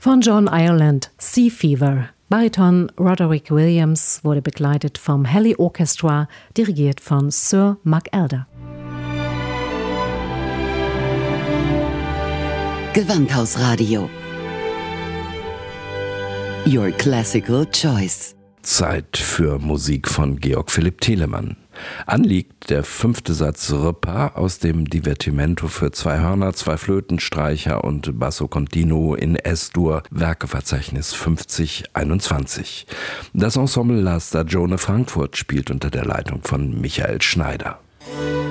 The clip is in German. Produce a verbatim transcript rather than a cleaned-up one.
Von John Ireland, Sea Fever. Bariton Roderick Williams wurde begleitet vom Halley Orchestra, dirigiert von Sir Mark Elder. Gewandhausradio. Your classical choice. Zeit für Musik von Georg Philipp Telemann. Anliegt der fünfte Satz Repas aus dem Divertimento für zwei Hörner, zwei Flöten, Streicher und Basso Continuo in S-Dur, Werkeverzeichnis fünfzig einundzwanzig. Das Ensemble La Stagione Frankfurt spielt unter der Leitung von Michael Schneider.